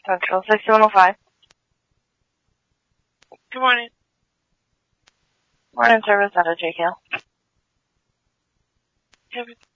Central 6105. Good morning. Morning service out of JKL. Kevin.